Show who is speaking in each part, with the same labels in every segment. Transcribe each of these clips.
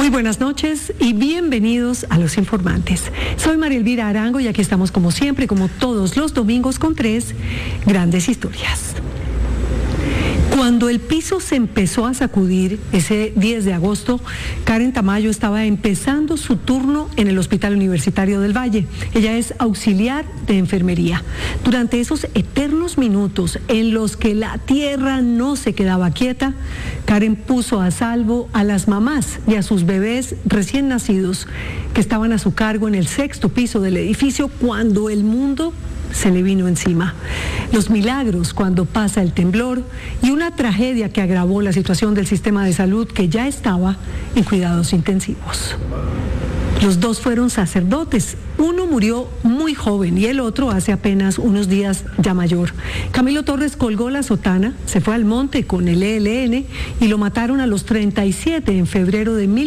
Speaker 1: Muy buenas noches y bienvenidos a Los Informantes. Soy María Elvira Arango y aquí estamos como siempre, como todos los domingos, con 3 grandes historias. Cuando el piso se empezó a sacudir ese 10 de agosto, Karen Tamayo estaba empezando su turno en el Hospital Universitario del Valle. Ella es auxiliar de enfermería. Durante esos eternos minutos en los que la tierra no se quedaba quieta, Karen puso a salvo a las mamás y a sus bebés recién nacidos que estaban a su cargo en el 6º piso del edificio cuando el mundo se le vino encima. Los milagros cuando pasa el temblor y una tragedia que agravó la situación del sistema de salud que ya estaba en cuidados intensivos. Los dos fueron sacerdotes. Uno murió muy joven y el otro hace apenas unos días ya mayor. Camilo Torres colgó la sotana, se fue al monte con el ELN y lo mataron a los 37 en febrero de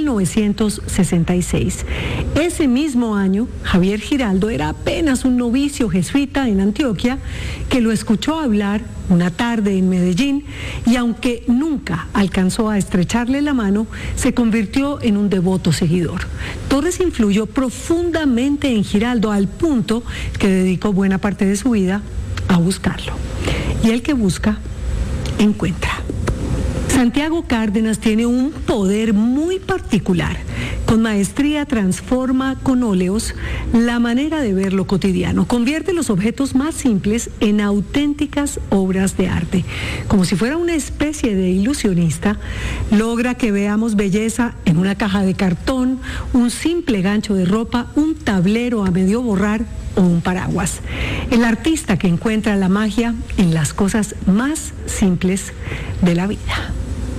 Speaker 1: 1966. Ese mismo año, Javier Giraldo era apenas un novicio jesuita en Antioquia que lo escuchó hablar una tarde en Medellín y aunque nunca alcanzó a estrecharle la mano, se convirtió en un devoto seguidor. Torres influyó profundamente en Giraldo al punto que dedicó buena parte de su vida a buscarlo. Y el que busca, encuentra. Santiago Cárdenas tiene un poder muy particular. Con maestría transforma con óleos la manera de ver lo cotidiano. Convierte los objetos más simples en auténticas obras de arte. Como si fuera una especie de ilusionista, logra que veamos belleza en una caja de cartón, un simple gancho de ropa, un tablero a medio borrar o un paraguas. El artista que encuentra la magia en las cosas más simples de la vida.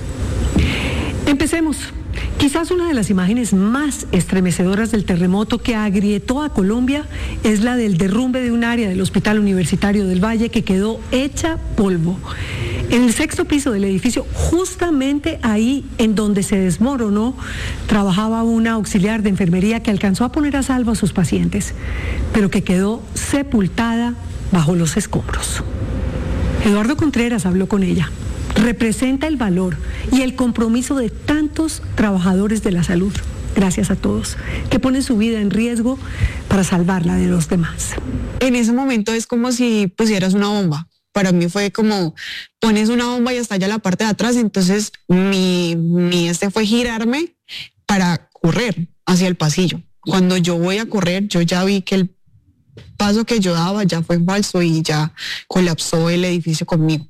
Speaker 1: Empecemos. Quizás una de las imágenes más estremecedoras del terremoto que agrietó a Colombia es la del derrumbe de un área del Hospital Universitario del Valle que quedó hecha polvo. En el 6º piso del edificio, justamente ahí en donde se desmoronó, trabajaba una auxiliar de enfermería que alcanzó a poner a salvo a sus pacientes, pero que quedó sepultada bajo los escombros. Eduardo Contreras habló con ella. Representa el valor y el compromiso de tantos trabajadores de la salud, gracias a todos, que ponen su vida en riesgo para salvarla de los demás.
Speaker 2: En ese momento es como si pusieras una bomba. Para mí fue como, pones una bomba y estalla la parte de atrás, entonces mi fue girarme para correr hacia el pasillo. Cuando yo voy a correr, yo ya vi que el paso que yo daba ya fue falso y ya colapsó el edificio conmigo.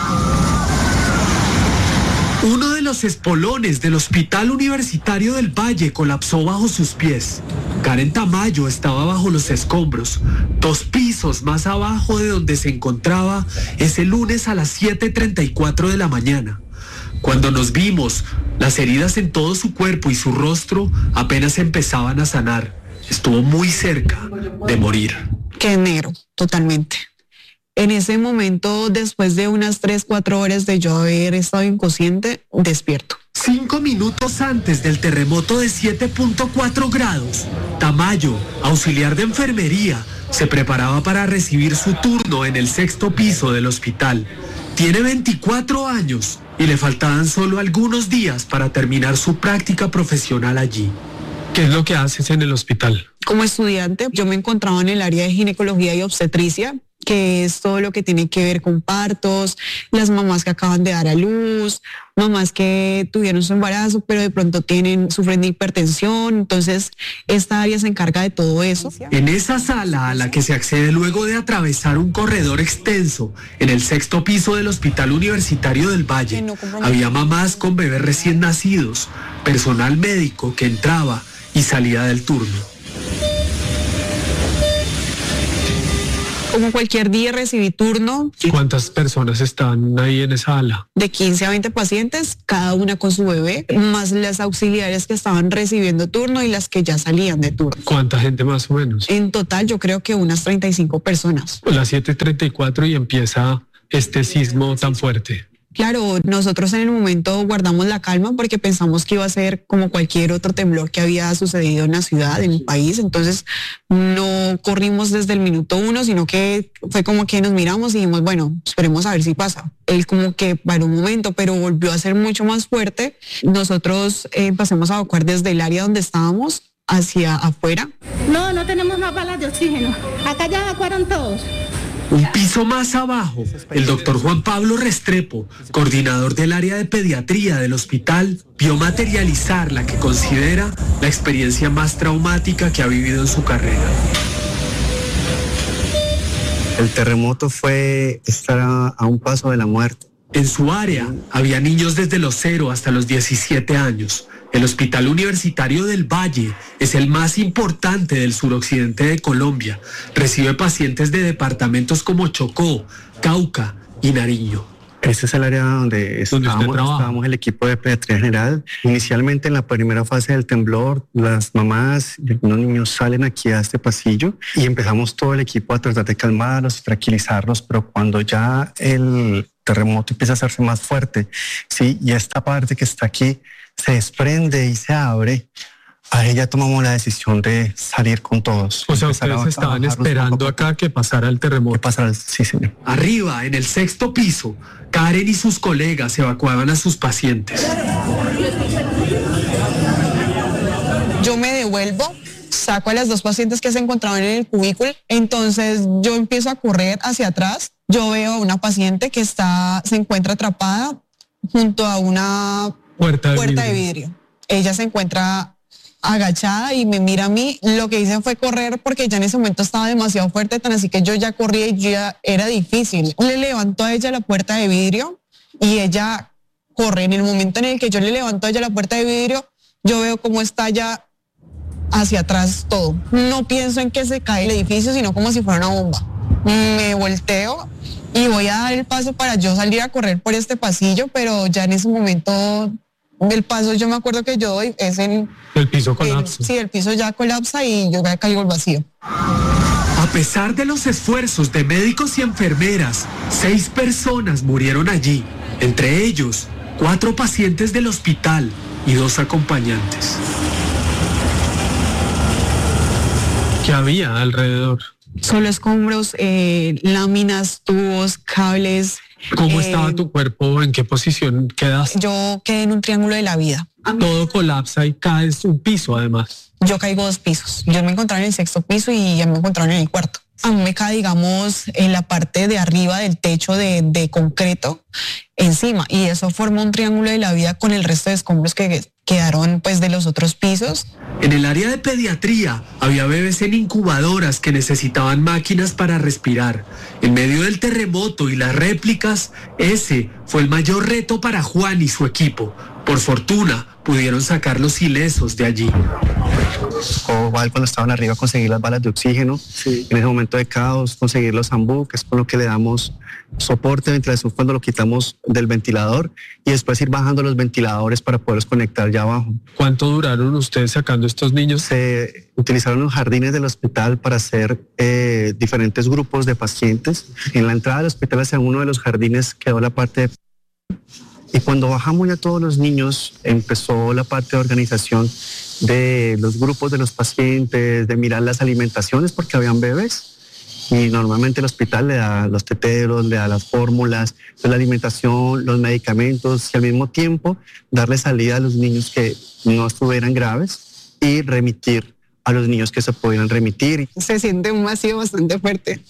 Speaker 3: Uno de los espolones del Hospital Universitario del Valle colapsó bajo sus pies. Karen Tamayo estaba bajo los escombros, 2 pisos más abajo de donde se encontraba ese lunes a las 7:34 de la mañana. Cuando nos vimos, las heridas en todo su cuerpo y su rostro apenas empezaban a sanar. Estuvo muy cerca de morir.
Speaker 2: Quedé negro, totalmente. En ese momento, después de unas 3-4 horas de yo haber estado inconsciente, despierto.
Speaker 3: 5 minutos antes del terremoto de 7.4 grados, Tamayo, auxiliar de enfermería, se preparaba para recibir su turno en el 6º piso del hospital. Tiene 24 años y le faltaban solo algunos días para terminar su práctica profesional allí. ¿Qué es lo que haces en el hospital?
Speaker 2: Como estudiante, yo me encontraba en el área de ginecología y obstetricia, que es todo lo que tiene que ver con partos, las mamás que acaban de dar a luz, mamás que tuvieron su embarazo, pero de pronto sufren de hipertensión. Entonces, esta área se encarga de todo eso.
Speaker 3: En esa sala a la que se accede luego de atravesar un corredor extenso en el 6º piso del Hospital Universitario del Valle, había mamás con bebés recién nacidos, personal médico que entraba y salía del turno.
Speaker 2: Como cualquier día recibí turno.
Speaker 3: ¿Cuántas personas están ahí en esa ala?
Speaker 2: De 15 a 20 pacientes, cada una con su bebé, más las auxiliares que estaban recibiendo turno y las que ya salían de turno.
Speaker 3: ¿Cuánta gente más o menos?
Speaker 2: En total yo creo que unas 35 personas.
Speaker 3: Las 7:34 y empieza este sismo tan fuerte.
Speaker 2: Claro, nosotros en el momento guardamos la calma porque pensamos que iba a ser como cualquier otro temblor que había sucedido en la ciudad, en el país. Entonces no corrimos desde el minuto 1, sino que fue como que nos miramos y dijimos, bueno, esperemos a ver si pasa. Él como que paró un momento, pero volvió a ser mucho más fuerte. Nosotros empezamos a evacuar desde el área donde estábamos hacia afuera.
Speaker 4: No tenemos más balas de oxígeno. Acá ya evacuaron todos.
Speaker 3: Un piso más abajo, el doctor Juan Pablo Restrepo, coordinador del área de pediatría del hospital, vio materializar la que considera la experiencia más traumática que ha vivido en su carrera.
Speaker 5: El terremoto fue estar a un paso de la muerte.
Speaker 3: En su área había niños desde los 0 hasta los 17 años. El Hospital Universitario del Valle es el más importante del suroccidente de Colombia. Recibe pacientes de departamentos como Chocó, Cauca y Nariño.
Speaker 5: Este es el área donde estábamos el equipo de pediatría general. Inicialmente en la primera fase del temblor, las mamás y algunos niños salen aquí a este pasillo y empezamos todo el equipo a tratar de calmarlos, tranquilizarlos, pero cuando ya el terremoto empieza a hacerse más fuerte, sí, y esta parte que está aquí se desprende y se abre, ahí ya tomamos la decisión de salir con todos.
Speaker 3: O sea, ustedes estaban esperando acá que pasara el terremoto.
Speaker 5: Sí, señor.
Speaker 3: Arriba, en el 6º piso, Karen y sus colegas evacuaban a sus pacientes.
Speaker 2: Yo me devuelvo, saco a las 2 pacientes que se encontraban en el cubículo, entonces yo empiezo a correr hacia atrás. Yo veo a una paciente que se encuentra atrapada junto a una puerta de vidrio. Ella se encuentra agachada y me mira a mí. Lo que hice fue correr porque ya en ese momento estaba demasiado fuerte, tan así que yo ya corría y ya era difícil. Le levanto a ella la puerta de vidrio y ella corre. En el momento en el que yo le levanto a ella la puerta de vidrio, yo veo cómo está ya hacia atrás todo. No pienso en que se cae el edificio, sino como si fuera una bomba. Me volteo y voy a dar el paso para yo salir a correr por este pasillo, pero ya en ese momento el paso, yo me acuerdo que yo doy es en...
Speaker 3: El piso colapsa.
Speaker 2: Sí, el piso ya colapsa y yo ya caigo al vacío.
Speaker 3: A pesar de los esfuerzos de médicos y enfermeras, 6 personas murieron allí, entre ellos 4 pacientes del hospital y 2 acompañantes. ¿Qué había alrededor?
Speaker 2: Solo escombros, láminas, tubos, cables.
Speaker 3: ¿Cómo estaba tu cuerpo? ¿En qué posición quedaste?
Speaker 2: Yo quedé en un triángulo de la vida.
Speaker 3: Todo colapsa y caes un piso además.
Speaker 2: Yo caigo 2 pisos. Yo me encontraba en el 6º piso y ya me encontraron en el 4º. A mí me cae, digamos, en la parte de arriba del techo de concreto encima y eso forma un triángulo de la vida con el resto de escombros que quedaron pues de los otros pisos.
Speaker 3: En el área de pediatría había bebés en incubadoras que necesitaban máquinas para respirar. En medio del terremoto y las réplicas, ese fue el mayor reto para Juan y su equipo. Por fortuna, pudieron sacarlos ilesos de allí.
Speaker 5: O cuando estaban arriba conseguir las balas de oxígeno, sí. En ese momento de caos conseguir los ambú, que es con lo que le damos soporte de ventilación cuando lo quitamos del ventilador y después ir bajando los ventiladores para poderlos conectar ya abajo.
Speaker 3: ¿Cuánto duraron ustedes sacando estos niños?
Speaker 5: Se utilizaron los jardines del hospital para hacer diferentes grupos de pacientes. En la entrada del hospital hacia uno de los jardines quedó la parte de... Y cuando bajamos ya todos los niños, empezó la parte de organización de los grupos de los pacientes, de mirar las alimentaciones porque habían bebés. Y normalmente el hospital le da los teteros, le da las fórmulas, la alimentación, los medicamentos y al mismo tiempo darle salida a los niños que no estuvieran graves y remitir a los niños que se pudieran remitir.
Speaker 2: Se siente un vacío bastante fuerte.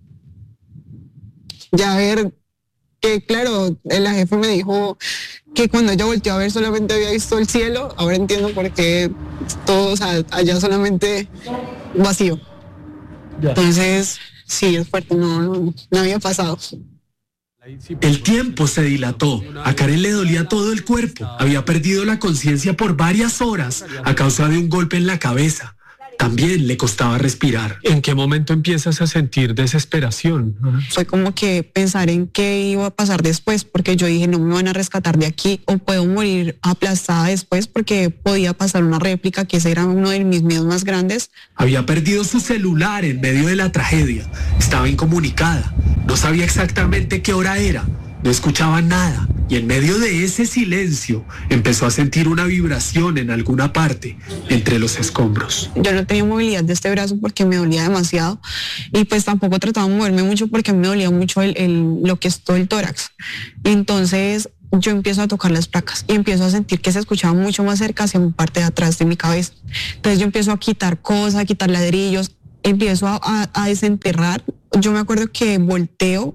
Speaker 2: Ya ver que claro, la jefa me dijo que cuando ella volteó a ver solamente había visto el cielo. Ahora entiendo por qué todos allá solamente vacío. Entonces, sí, es fuerte, no había pasado.
Speaker 3: El tiempo se dilató. A Karen le dolía todo el cuerpo. Había perdido la conciencia por varias horas a causa de un golpe en la cabeza. También le costaba respirar. ¿En qué momento empiezas a sentir desesperación?
Speaker 2: Fue como que pensar en qué iba a pasar después, porque yo dije, no me van a rescatar de aquí o puedo morir aplastada después porque podía pasar una réplica, que ese era uno de mis miedos más grandes.
Speaker 3: Había perdido su celular en medio de la tragedia. Estaba incomunicada. No sabía exactamente qué hora era. No escuchaba nada. y en medio de ese silencio empezó a sentir una vibración en alguna parte entre los escombros.
Speaker 2: Yo no tenía movilidad de este brazo porque me dolía demasiado y pues tampoco trataba de moverme mucho porque a mí me dolía mucho lo que es todo el tórax. Entonces yo empiezo a tocar las placas y empiezo a sentir que se escuchaba mucho más cerca hacia mi parte de atrás de mi cabeza. Entonces yo empiezo a quitar cosas, a quitar ladrillos, empiezo a desenterrar. Yo me acuerdo que volteo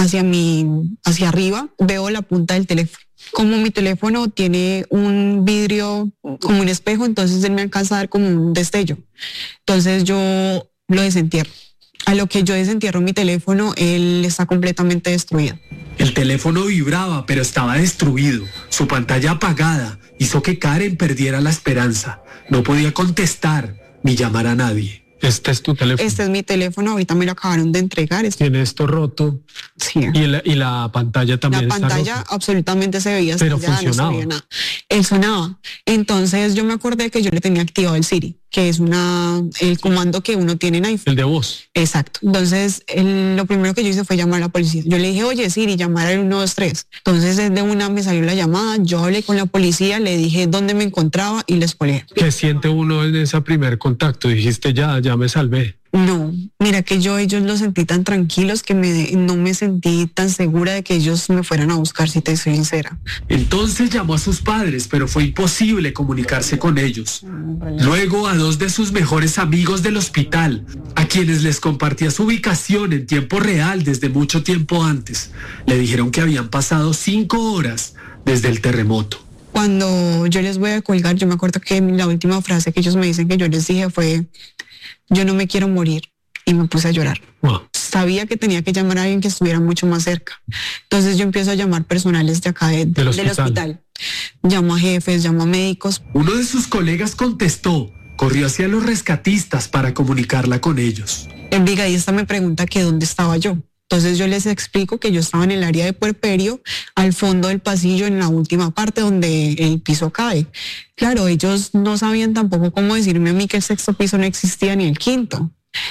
Speaker 2: hacia arriba, veo la punta del teléfono. Como mi teléfono tiene un vidrio como un espejo, entonces él me alcanza a dar como un destello. Entonces yo lo desentierro. A lo que yo desentierro mi teléfono, él está completamente destruido.
Speaker 3: El teléfono vibraba, pero estaba destruido. Su pantalla apagada hizo que Karen perdiera la esperanza. No podía contestar ni llamar a nadie.
Speaker 6: ¿Este es tu teléfono?
Speaker 2: Este es mi teléfono, ahorita me lo acabaron de entregar.
Speaker 6: Tiene esto roto.
Speaker 2: Sí.
Speaker 6: Y la pantalla también está rota.
Speaker 2: La pantalla absolutamente se veía.
Speaker 6: Pero funcionaba.
Speaker 2: No se veía nada. Él sonaba. Entonces yo me acordé que yo le tenía activado el Siri, que es el comando que uno tiene en iPhone.
Speaker 6: El de voz.
Speaker 2: Exacto. Entonces lo primero que yo hice fue llamar a la policía. Yo le dije, oye Siri, llamar al 123. Entonces de una me salió la llamada, yo hablé con la policía, le dije dónde me encontraba y les colgué.
Speaker 6: ¿Qué siente uno en ese primer contacto? Dijiste ya me salvé.
Speaker 2: No, mira que ellos los sentí tan tranquilos que no me sentí tan segura de que ellos me fueran a buscar, si te soy sincera.
Speaker 3: Entonces llamó a sus padres, pero fue imposible comunicarse con ellos. Luego a 2 de sus mejores amigos del hospital, a quienes les compartía su ubicación en tiempo real desde mucho tiempo antes, le dijeron que habían pasado 5 horas desde el terremoto.
Speaker 2: Cuando yo les voy a colgar, yo me acuerdo que la última frase que ellos me dicen que yo les dije fue: yo no me quiero morir, y me puse a llorar.
Speaker 6: Wow.
Speaker 2: Sabía que tenía que llamar a alguien que estuviera mucho más cerca. Entonces yo empiezo a llamar personales de acá del hospital. Llamo a jefes, llamo a médicos.
Speaker 3: Uno de sus colegas contestó, corrió hacia los rescatistas para comunicarla con ellos.
Speaker 2: El brigadista me pregunta que dónde estaba yo. Entonces yo les explico que yo estaba en el área de puerperio, al fondo del pasillo, en la última parte donde el piso cae. Claro, ellos no sabían tampoco cómo decirme a mí que el 6º piso no existía ni el 5º.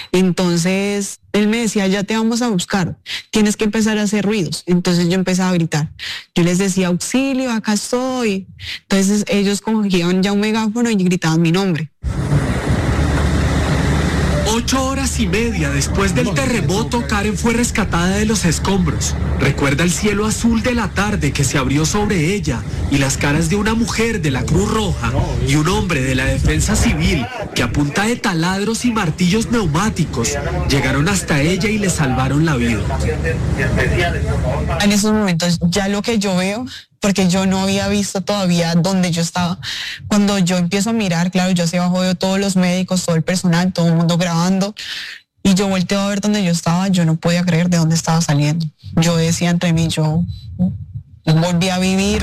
Speaker 2: Entonces él me decía, ya te vamos a buscar, tienes que empezar a hacer ruidos. Entonces yo empezaba a gritar. Yo les decía, auxilio, acá estoy. Entonces ellos cogían ya un megáfono y gritaban mi nombre.
Speaker 3: 8 horas y media después del terremoto, Karen fue rescatada de los escombros. Recuerda el cielo azul de la tarde que se abrió sobre ella y las caras de una mujer de la Cruz Roja y un hombre de la Defensa Civil que a punta de taladros y martillos neumáticos llegaron hasta ella y le salvaron la vida.
Speaker 2: En esos momentos ya lo que yo veo, porque yo no había visto todavía dónde yo estaba. Cuando yo empiezo a mirar, claro, yo hacia abajo veo todos los médicos, todo el personal, todo el mundo grabando, y yo volteo a ver dónde yo estaba, yo no podía creer de dónde estaba saliendo. Yo decía entre mí, yo volví a vivir.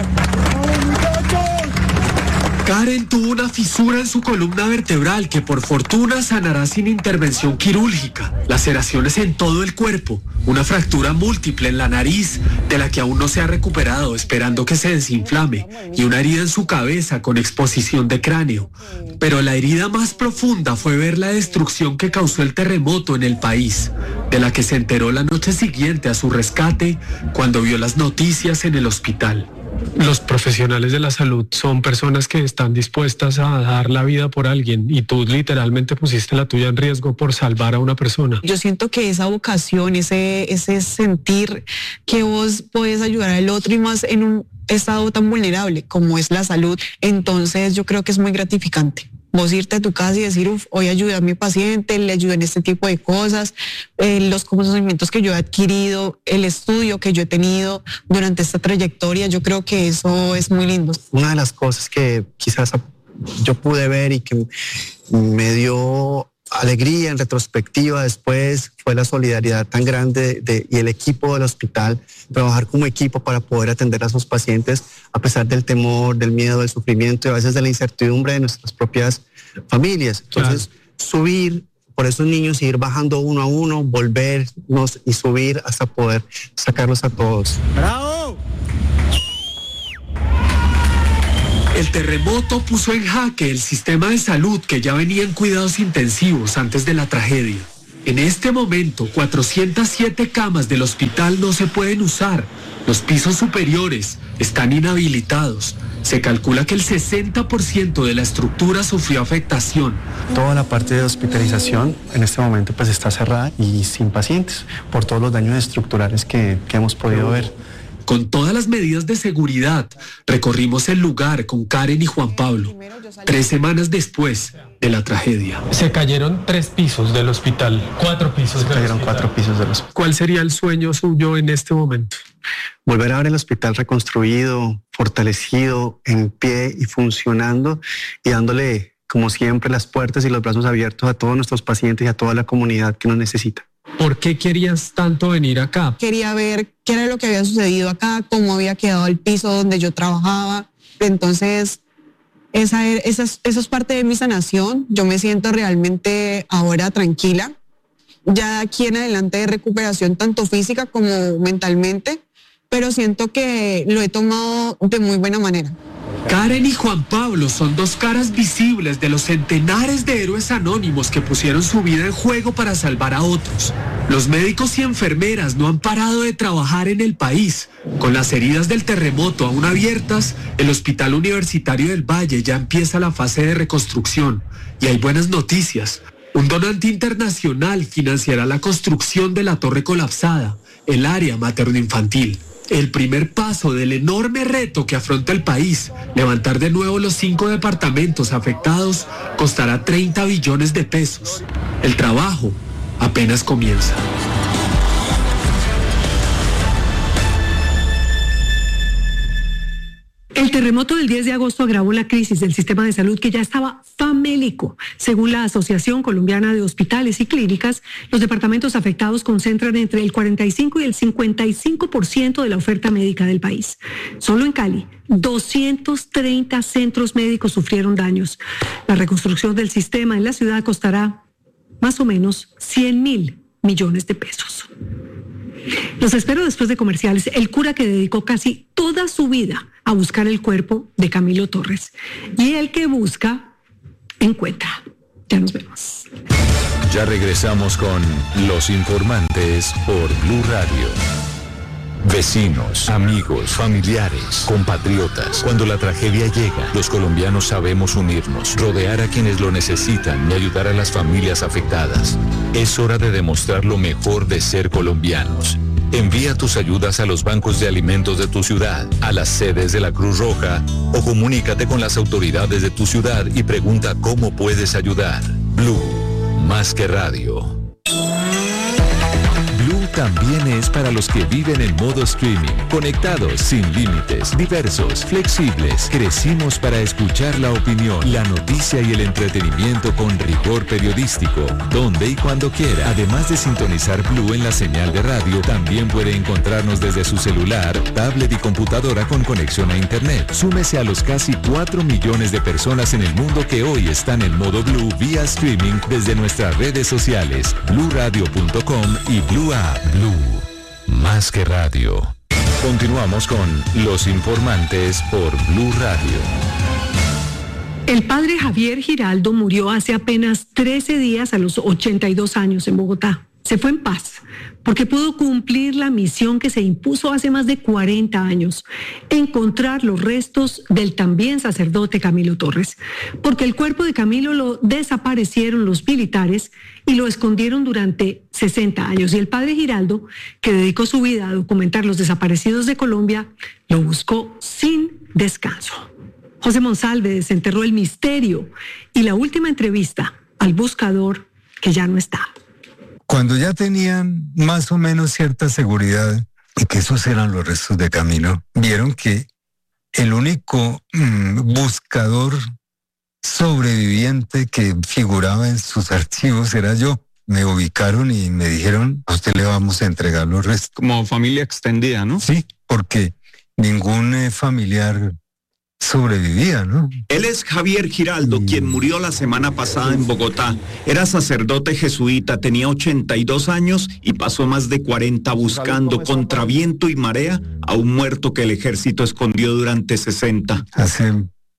Speaker 3: Karen tuvo una fisura en su columna vertebral que por fortuna sanará sin intervención quirúrgica, laceraciones en todo el cuerpo, una fractura múltiple en la nariz de la que aún no se ha recuperado, esperando que se desinflame, y una herida en su cabeza con exposición de cráneo. Pero la herida más profunda fue ver la destrucción que causó el terremoto en el país, de la que se enteró la noche siguiente a su rescate cuando vio las noticias en el hospital.
Speaker 6: Los profesionales de la salud son personas que están dispuestas a dar la vida por alguien y tú literalmente pusiste la tuya en riesgo por salvar a una persona.
Speaker 2: Yo siento que esa vocación, ese sentir que vos podés ayudar al otro y más en un estado tan vulnerable como es la salud, entonces yo creo que es muy gratificante. Vos irte a tu casa y decir, hoy ayudé a mi paciente, le ayudé en este tipo de cosas, los conocimientos que yo he adquirido, el estudio que yo he tenido durante esta trayectoria, yo creo que eso es muy lindo.
Speaker 5: Una de las cosas que quizás yo pude ver y que me dio alegría en retrospectiva después fue la solidaridad tan grande y el equipo del hospital, trabajar como equipo para poder atender a sus pacientes a pesar del temor, del miedo, del sufrimiento y a veces de la incertidumbre de nuestras propias familias. Entonces, subir por esos niños y ir bajando uno a uno, volvernos y subir hasta poder sacarlos a todos.
Speaker 3: ¡Bravo! El terremoto puso en jaque el sistema de salud que ya venía en cuidados intensivos antes de la tragedia. En este momento, 407 camas del hospital no se pueden usar. Los pisos superiores están inhabilitados. Se calcula que el 60% de la estructura sufrió afectación.
Speaker 5: Toda la parte de hospitalización en este momento pues está cerrada y sin pacientes por todos los daños estructurales que hemos podido ver.
Speaker 3: Con todas las medidas de seguridad, recorrimos el lugar con Karen y Juan Pablo, 3 semanas después de la tragedia.
Speaker 6: Se cayeron 3 pisos del hospital, 4 pisos.
Speaker 5: Se cayeron 4 pisos del hospital.
Speaker 6: ¿Cuál sería el sueño suyo en este momento?
Speaker 5: Volver a ver el hospital reconstruido, fortalecido, en pie y funcionando y dándole, como siempre, las puertas y los brazos abiertos a todos nuestros pacientes y a toda la comunidad que nos necesita.
Speaker 6: ¿Por qué querías tanto venir acá?
Speaker 2: Quería ver qué era lo que había sucedido acá, cómo había quedado el piso donde yo trabajaba. Entonces, eso es parte de mi sanación. Yo me siento realmente ahora tranquila. Ya aquí en adelante de recuperación, tanto física como mentalmente, pero siento que lo he tomado de muy buena manera.
Speaker 3: Karen y Juan Pablo son 2 caras visibles de los centenares de héroes anónimos que pusieron su vida en juego para salvar a otros. Los médicos y enfermeras no han parado de trabajar en el país. Con las heridas del terremoto aún abiertas, el Hospital Universitario del Valle ya empieza la fase de reconstrucción. Y hay buenas noticias. Un donante internacional financiará la construcción de la torre colapsada, el área materno-infantil. El primer paso del enorme reto que afronta el país, levantar de nuevo los 5 departamentos afectados, costará 30 billones de pesos. El trabajo apenas comienza.
Speaker 1: El terremoto del 10 de agosto agravó la crisis del sistema de salud que ya estaba famélico. Según la Asociación Colombiana de Hospitales y Clínicas, los departamentos afectados concentran entre el 45 y el 55% de la oferta médica del país. Solo en Cali, 230 centros médicos sufrieron daños. La reconstrucción del sistema en la ciudad costará más o menos 100.000 millones de pesos. Los espero después de comerciales. El cura que dedicó casi toda su vida a buscar el cuerpo de Camilo Torres. Y el que busca, encuentra. Ya nos vemos.
Speaker 7: Ya regresamos con Los Informantes por Blue Radio. Vecinos, amigos, familiares, compatriotas. Cuando la tragedia llega, los colombianos sabemos unirnos, rodear a quienes lo necesitan y ayudar a las familias afectadas. Es hora de demostrar lo mejor de ser colombianos. Envía tus ayudas a los bancos de alimentos de tu ciudad, a las sedes de la Cruz Roja o comunícate con las autoridades de tu ciudad y pregunta cómo puedes ayudar. Blue, más que radio. Blue también es para los que viven en modo streaming, conectados, sin límites, diversos, flexibles. Crecimos para escuchar la opinión, la noticia y el entretenimiento con rigor periodístico, donde y cuando quiera. Además de sintonizar Blue en la señal de radio, también puede encontrarnos desde su celular, tablet y computadora con conexión a internet. Súmese a los casi 4 millones de personas en el mundo que hoy están en modo Blue vía streaming desde nuestras redes sociales, bluradio.com y Blue App. Blue, más que radio. Continuamos con Los Informantes por Blue Radio.
Speaker 1: El padre Javier Giraldo murió hace apenas 13 días a los 82 años en Bogotá. Se fue en paz porque pudo cumplir la misión que se impuso hace más de 40 años, encontrar los restos del también sacerdote Camilo Torres, porque el cuerpo de Camilo lo desaparecieron los militares y lo escondieron durante 60 años. Y el padre Giraldo, que dedicó su vida a documentar los desaparecidos de Colombia, lo buscó sin descanso. José Monsalve desenterró el misterio y la última entrevista al buscador que ya no está.
Speaker 8: Cuando ya tenían más o menos cierta seguridad de que esos eran los restos de Camilo, vieron que el único buscador sobreviviente que figuraba en sus archivos era yo. Me ubicaron y me dijeron, a usted le vamos a entregar los restos.
Speaker 9: Como familia extendida, ¿no?
Speaker 8: Sí, porque ningún familiar sobrevivía, ¿no?
Speaker 10: Él es Javier Giraldo, quien murió la semana pasada en Bogotá. Era sacerdote jesuita, tenía 82 años y pasó más de 40 buscando contra viento y marea a un muerto que el ejército escondió durante 60.
Speaker 8: Hace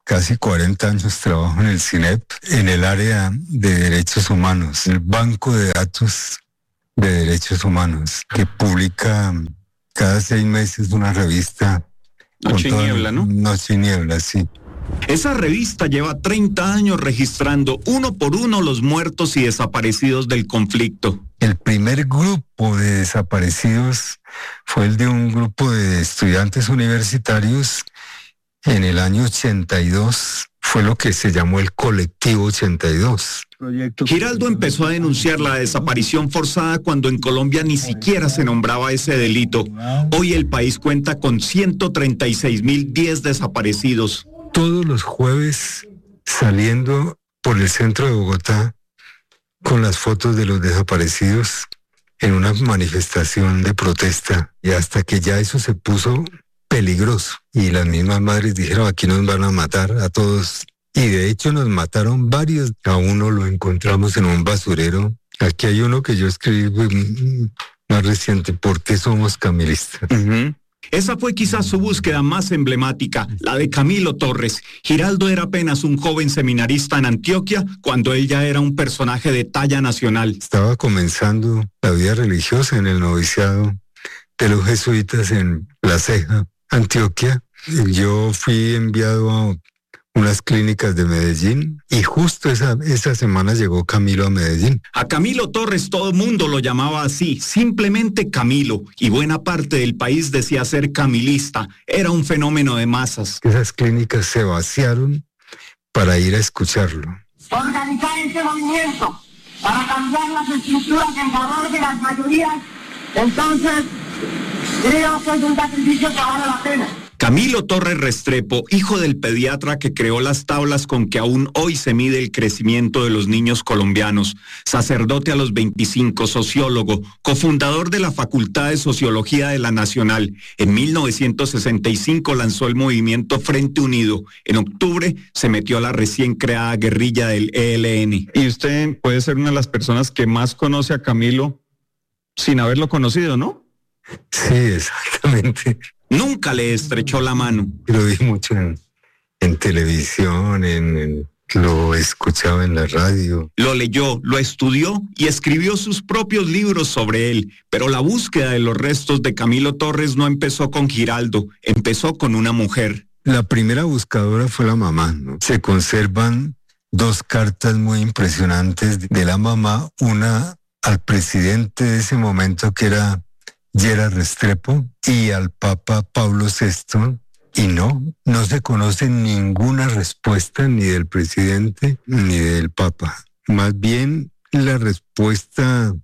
Speaker 8: casi 40 años trabajo en el CINEP, en el área de derechos humanos, el banco de datos de derechos humanos, que publica cada 6 meses una revista.
Speaker 10: Noche y Niebla, ¿no?
Speaker 8: Noche y Niebla, sí.
Speaker 10: Esa revista lleva 30 años registrando uno por uno los muertos y desaparecidos del conflicto.
Speaker 8: El primer grupo de desaparecidos fue el de un grupo de estudiantes universitarios en el año 82. Fue lo que se llamó el Colectivo 82.
Speaker 10: Giraldo empezó a denunciar la desaparición forzada cuando en Colombia ni siquiera se nombraba ese delito. Hoy el país cuenta con 136.010 desaparecidos.
Speaker 8: Todos los jueves saliendo por el centro de Bogotá con las fotos de los desaparecidos en una manifestación de protesta, y hasta que ya eso se puso peligroso y las mismas madres dijeron: aquí nos van a matar a todos, y de hecho nos mataron varios. A uno lo encontramos en un basurero. Aquí hay uno que yo escribí más reciente: ¿por qué somos camilistas?
Speaker 10: Esa fue quizás su búsqueda más emblemática, la de Camilo Torres. Giraldo era apenas un joven seminarista en Antioquia cuando él ya era un personaje de talla nacional.
Speaker 8: Estaba comenzando la vida religiosa en el noviciado de los jesuitas en La Ceja, Antioquia. Yo fui enviado a unas clínicas de Medellín y justo esa semana llegó Camilo a Medellín.
Speaker 10: A Camilo Torres todo el mundo lo llamaba así, simplemente Camilo, y buena parte del país decía ser camilista. Era un fenómeno de masas.
Speaker 8: Esas clínicas se vaciaron para ir a escucharlo.
Speaker 11: Organizar este movimiento para cambiar las estructuras en favor de las mayorías, entonces creo que es un sacrificio que vale la pena.
Speaker 10: Camilo Torres Restrepo, hijo del pediatra que creó las tablas con que aún hoy se mide el crecimiento de los niños colombianos, sacerdote a los 25, sociólogo, cofundador de la Facultad de Sociología de la Nacional. En 1965 lanzó el movimiento Frente Unido. En octubre se metió a la recién creada guerrilla del ELN.
Speaker 9: Y usted puede ser una de las personas que más conoce a Camilo sin haberlo conocido, ¿no?
Speaker 8: Sí, exactamente.
Speaker 10: Nunca le estrechó la mano.
Speaker 8: Lo vi mucho en televisión, lo escuchaba en la radio.
Speaker 10: Lo leyó, lo estudió y escribió sus propios libros sobre él. Pero la búsqueda de los restos de Camilo Torres no empezó con Giraldo, empezó con una mujer.
Speaker 8: La primera buscadora fue la mamá, ¿no? Se conservan 2 cartas muy impresionantes de la mamá, una al presidente de ese momento que era Gerard Restrepo y al Papa Pablo VI, y no se conoce ninguna respuesta ni del presidente ni del Papa. Más bien la respuesta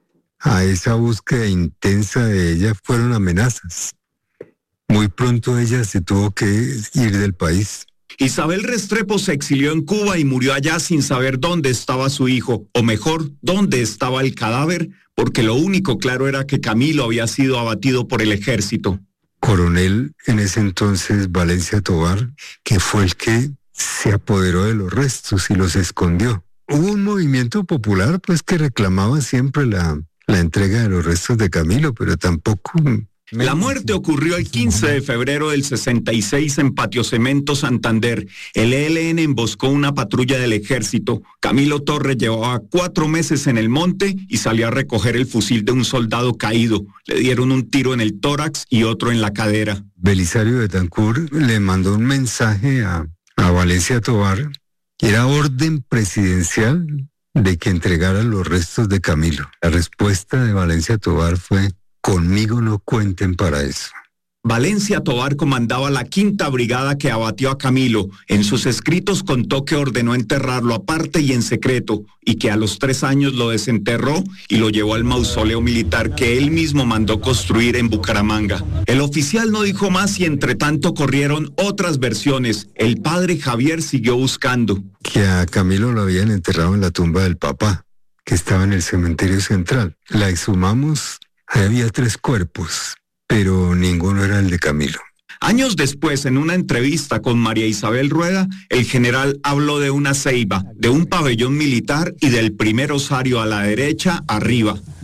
Speaker 8: a esa búsqueda intensa de ella fueron amenazas. Muy pronto ella se tuvo que ir del país.
Speaker 10: Isabel Restrepo se exilió en Cuba y murió allá sin saber dónde estaba su hijo, o mejor, dónde estaba el cadáver, porque lo único claro era que Camilo había sido abatido por el ejército.
Speaker 8: Coronel en ese entonces Valencia Tovar, que fue el que se apoderó de los restos y los escondió. Hubo un movimiento popular pues que reclamaba siempre la entrega de los restos de Camilo, pero tampoco...
Speaker 10: La muerte ocurrió el 15 de febrero del 66 en Patio Cemento, Santander. El ELN emboscó una patrulla del ejército. Camilo Torres llevaba 4 meses en el monte y salió a recoger el fusil de un soldado caído. Le dieron un tiro en el tórax y otro en la cadera.
Speaker 8: Belisario Betancur le mandó un mensaje a Valencia Tovar, que era orden presidencial de que entregara los restos de Camilo. La respuesta de Valencia Tovar fue: conmigo no cuenten para eso.
Speaker 10: Valencia Tovar comandaba la 5ª Brigada que abatió a Camilo. En sus escritos contó que ordenó enterrarlo aparte y en secreto, y que a los 3 años lo desenterró y lo llevó al mausoleo militar que él mismo mandó construir en Bucaramanga. El oficial no dijo más y entre tanto corrieron otras versiones. El padre Javier siguió buscando.
Speaker 8: Que a Camilo lo habían enterrado en la tumba del papá, que estaba en el cementerio central. La exhumamos. Había 3 cuerpos, pero ninguno era el de Camilo.
Speaker 10: Años después, en una entrevista con María Isabel Rueda, el general habló de una ceiba, de un pabellón militar y del primer osario a la derecha, arriba.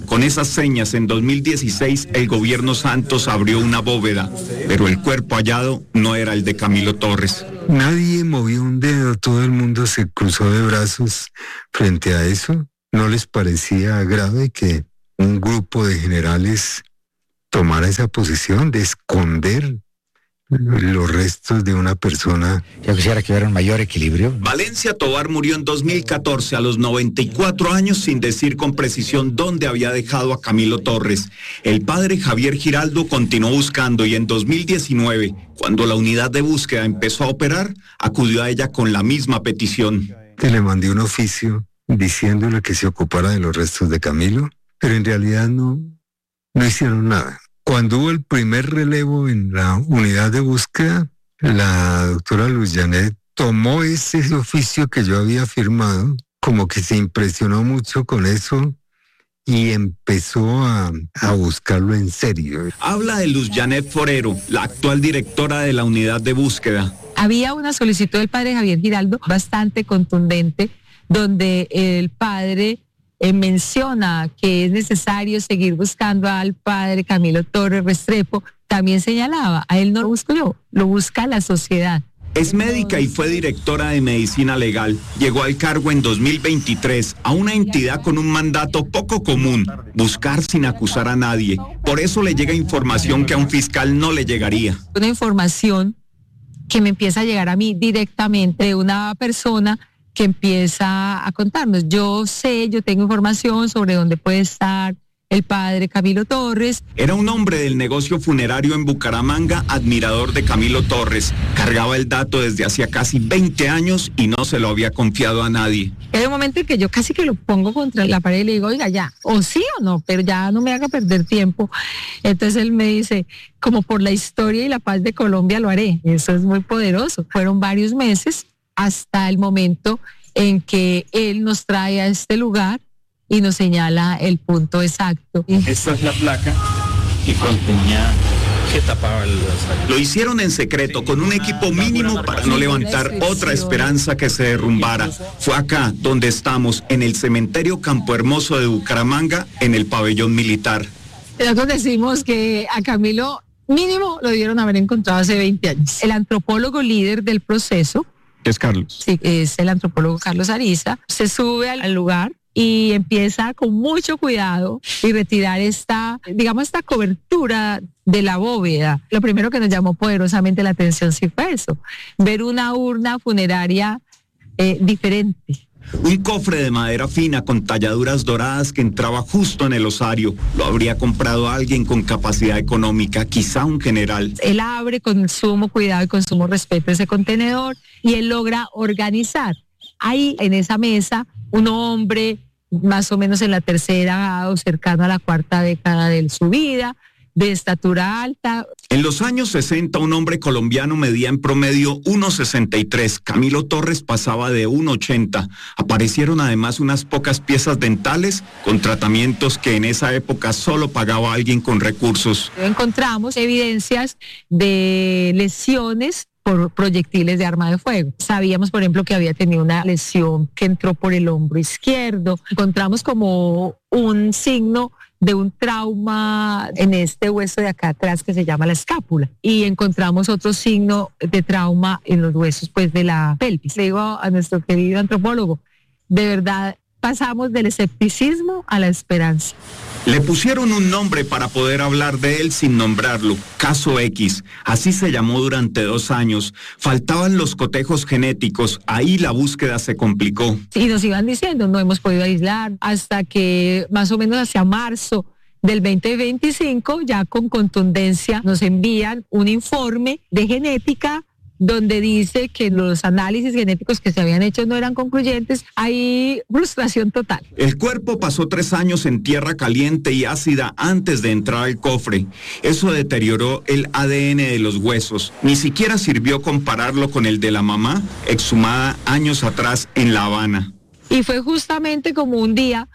Speaker 10: Con esas señas, en 2016, el gobierno Santos abrió una bóveda, pero el cuerpo hallado no era el de Camilo Torres.
Speaker 8: Nadie movió un dedo, todo el mundo se cruzó de brazos frente a eso. ¿No les parecía grave que un grupo de generales tomara esa posición de esconder los restos de una persona?
Speaker 12: Yo quisiera que hubiera un mayor equilibrio.
Speaker 10: Valencia Tovar murió en 2014 a los 94 años sin decir con precisión dónde había dejado a Camilo Torres. El padre Javier Giraldo continuó buscando y en 2019, cuando la unidad de búsqueda empezó a operar, acudió a ella con la misma petición.
Speaker 8: Le mandé un oficio diciéndole que se ocupara de los restos de Camilo, pero en realidad no hicieron nada. Cuando hubo el primer relevo en la unidad de búsqueda, la doctora Luz Janet tomó ese oficio que yo había firmado, como que se impresionó mucho con eso y empezó a buscarlo en serio.
Speaker 10: Habla de Luz Janet Forero, la actual directora de la unidad de búsqueda.
Speaker 13: Había una solicitud del padre Javier Giraldo bastante contundente, donde el padre menciona que es necesario seguir buscando al padre Camilo Torres Restrepo. También señalaba, a él no lo busco yo, lo busca la sociedad.
Speaker 10: Es médica y fue directora de medicina legal. Llegó al cargo en 2023 a una entidad con un mandato poco común, buscar sin acusar a nadie. Por eso le llega información que a un fiscal no le llegaría.
Speaker 13: Una información que me empieza a llegar a mí directamente de una persona que empieza a contarnos. Yo tengo información sobre dónde puede estar el padre Camilo Torres.
Speaker 10: Era un hombre del negocio funerario en Bucaramanga, admirador de Camilo Torres. Cargaba el dato desde hacía casi 20 años y no se lo había confiado a nadie.
Speaker 13: Hay un momento en que yo casi que lo pongo contra la pared y le digo, oiga, ya, o sí o no, pero ya no me haga perder tiempo. Entonces él me dice, como por la historia y la paz de Colombia lo haré. Eso es muy poderoso. Fueron varios meses hasta el momento en que él nos trae a este lugar y nos señala el punto exacto.
Speaker 14: Esta es la placa que contenía, que tapaba el...
Speaker 10: Lo hicieron en secreto, con un equipo mínimo para no levantar otra esperanza que se derrumbara. Fue acá donde estamos, en el cementerio Campo Hermoso de Bucaramanga, en el pabellón militar.
Speaker 13: Nosotros decimos que a Camilo mínimo lo debieron haber encontrado hace 20 años. El antropólogo líder del proceso,
Speaker 9: es Carlos.
Speaker 13: Sí, es el antropólogo Carlos Ariza, se sube al lugar y empieza con mucho cuidado y retirar esta cobertura de la bóveda. Lo primero que nos llamó poderosamente la atención sí fue eso, ver una urna funeraria diferente.
Speaker 10: Un cofre de madera fina con talladuras doradas que entraba justo en el osario. Lo habría comprado alguien con capacidad económica, quizá un general.
Speaker 13: Él abre con sumo cuidado y con sumo respeto ese contenedor y él logra organizar. Ahí en esa mesa, un hombre más o menos en la tercera o cercano a la cuarta década de su vida, de estatura alta.
Speaker 10: En los años 60, un hombre colombiano medía en promedio 1,63. Camilo Torres pasaba de 1,80. Aparecieron además unas pocas piezas dentales con tratamientos que en esa época solo pagaba alguien con recursos.
Speaker 13: Encontramos evidencias de lesiones por proyectiles de arma de fuego. Sabíamos, por ejemplo, que había tenido una lesión que entró por el hombro izquierdo. Encontramos como un signo de un trauma en este hueso de acá atrás que se llama la escápula, y encontramos otro signo de trauma en los huesos de la pelvis. Le digo a nuestro querido antropólogo, de verdad pasamos del escepticismo a la esperanza.
Speaker 10: Le pusieron un nombre para poder hablar de él sin nombrarlo, Caso X. Así se llamó durante 2 años. Faltaban los cotejos genéticos, ahí la búsqueda se complicó.
Speaker 13: Y nos iban diciendo, no hemos podido aislar, hasta que más o menos hacia marzo del 2025, ya con contundencia, nos envían un informe de genética donde dice que los análisis genéticos que se habían hecho no eran concluyentes. Hay frustración total.
Speaker 10: El cuerpo pasó 3 años en tierra caliente y ácida antes de entrar al cofre. Eso deterioró el ADN de los huesos. Ni siquiera sirvió compararlo con el de la mamá, exhumada años atrás en La Habana.
Speaker 13: Y fue justamente como un día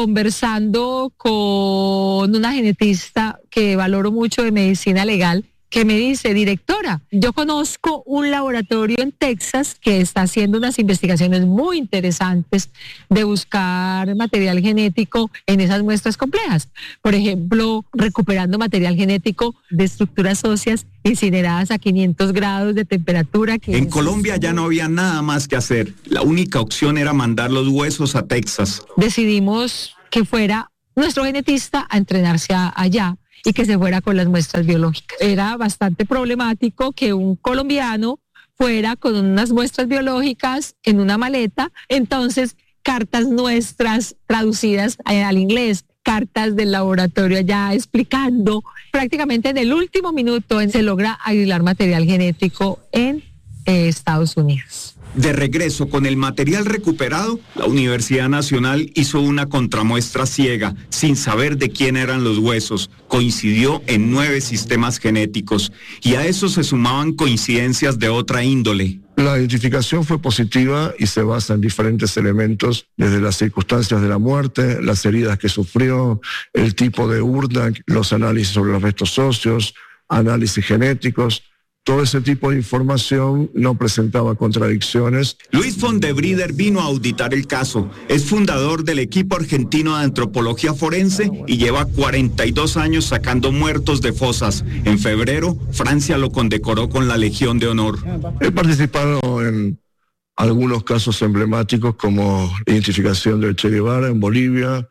Speaker 13: conversando con una genetista que valoro mucho de medicina legal, que me dice, directora, yo conozco un laboratorio en Texas que está haciendo unas investigaciones muy interesantes de buscar material genético en esas muestras complejas. Por ejemplo, recuperando material genético de estructuras óseas incineradas a 500 grados de temperatura.
Speaker 10: En Colombia ya no había nada más que hacer. La única opción era mandar los huesos a Texas.
Speaker 13: Decidimos que fuera nuestro genetista a entrenarse allá y que se fuera con las muestras biológicas. Era bastante problemático que un colombiano fuera con unas muestras biológicas en una maleta, entonces cartas nuestras traducidas al inglés, cartas del laboratorio allá explicando. Prácticamente en el último minuto se logra aislar material genético en Estados Unidos.
Speaker 10: De regreso con el material recuperado, la Universidad Nacional hizo una contramuestra ciega, sin saber de quién eran los huesos. Coincidió en 9 sistemas genéticos y a eso se sumaban coincidencias de otra índole.
Speaker 15: La identificación fue positiva y se basa en diferentes elementos, desde las circunstancias de la muerte, las heridas que sufrió, el tipo de urna, los análisis sobre los restos óseos, análisis genéticos. Todo ese tipo de información no presentaba contradicciones.
Speaker 10: Luis von de Brieder vino a auditar el caso. Es fundador del equipo argentino de antropología forense y lleva 42 años sacando muertos de fosas. En febrero, Francia lo condecoró con la Legión de Honor.
Speaker 15: He participado en algunos casos emblemáticos como la identificación de Che Guevara en Bolivia,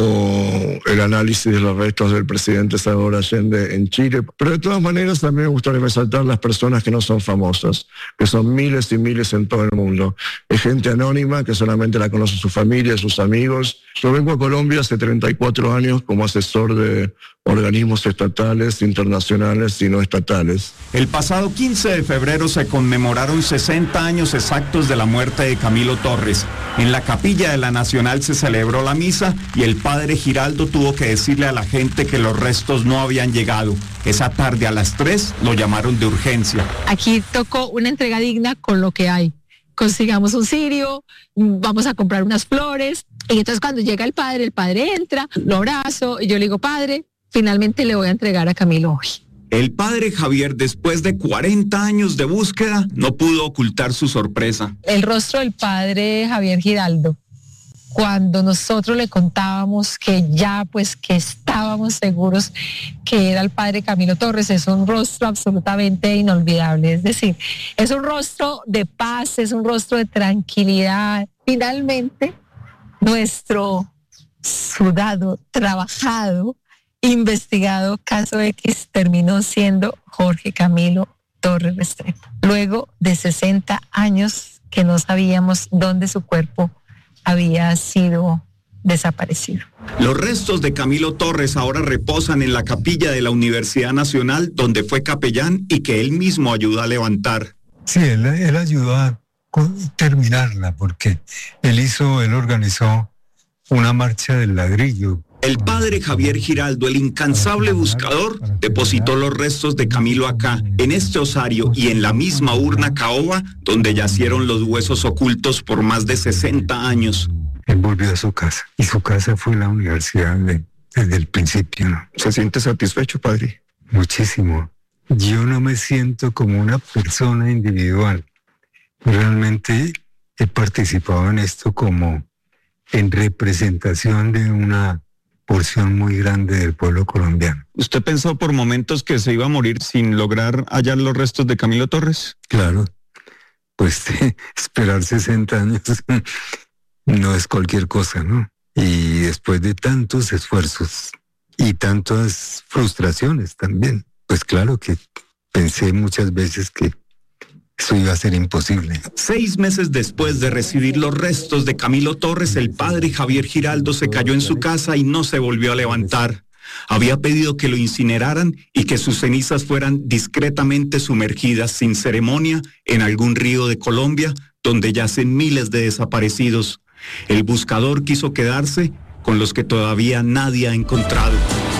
Speaker 15: o el análisis de los restos del presidente Salvador Allende en Chile. Pero de todas maneras también me gustaría resaltar las personas que no son famosas, que son miles y miles en todo el mundo. Es gente anónima que solamente la conoce su familia, sus amigos. Yo vengo a Colombia hace 34 años como asesor de organismos estatales, internacionales y no estatales.
Speaker 10: El pasado 15 de febrero se conmemoraron 60 años exactos de la muerte de Camilo Torres. En la capilla de la Nacional se celebró la misa y el padre Giraldo tuvo que decirle a la gente que los restos no habían llegado. Esa tarde a las 3 lo llamaron de urgencia.
Speaker 13: Aquí tocó una entrega digna con lo que hay. Consigamos un cirio, vamos a comprar unas flores. Y entonces cuando llega el padre entra, lo abrazo y yo le digo, padre, finalmente le voy a entregar a Camilo hoy.
Speaker 10: El padre Javier, después de 40 años de búsqueda, no pudo ocultar su sorpresa.
Speaker 13: El rostro del padre Javier Giraldo, cuando nosotros le contábamos que ya pues que estábamos seguros que era el padre Camilo Torres, es un rostro absolutamente inolvidable. Es decir, es un rostro de paz, es un rostro de tranquilidad. Finalmente, nuestro sudado, trabajado, investigado caso X terminó siendo Jorge Camilo Torres Restrepo. Luego de 60 años que no sabíamos dónde su cuerpo había sido desaparecido.
Speaker 10: Los restos de Camilo Torres ahora reposan en la capilla de la Universidad Nacional, donde fue capellán y que él mismo ayudó a levantar.
Speaker 8: Sí, él ayudó a terminarla porque él organizó una marcha del ladrillo.
Speaker 10: El padre Javier Giraldo, el incansable buscador, depositó los restos de Camilo acá, en este osario y en la misma urna caoba donde yacieron los huesos ocultos por más de 60 años.
Speaker 8: Él volvió a su casa y su casa fue la universidad desde el principio, ¿no?
Speaker 15: ¿Se siente satisfecho, padre?
Speaker 8: Muchísimo. Yo no me siento como una persona individual. Realmente he participado en esto como en representación de una porción muy grande del pueblo colombiano.
Speaker 9: ¿Usted pensó por momentos que se iba a morir sin lograr hallar los restos de Camilo Torres?
Speaker 8: Claro, pues esperar 60 años no es cualquier cosa, ¿no? Y después de tantos esfuerzos y tantas frustraciones también, pues claro que pensé muchas veces que eso iba a ser imposible.
Speaker 10: 6 meses después de recibir los restos de Camilo Torres, el padre Javier Giraldo se cayó en su casa y no se volvió a levantar. Había pedido que lo incineraran y que sus cenizas fueran discretamente sumergidas sin ceremonia en algún río de Colombia, donde yacen miles de desaparecidos. El buscador quiso quedarse con los que todavía nadie ha encontrado.